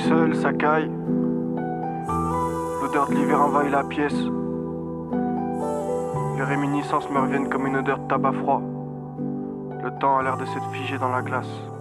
seul, ça caille. L'odeur de l'hiver envahit la pièce. Les réminiscences me reviennent comme une odeur de tabac froid. Le temps a l'air de s'être figé dans la glace.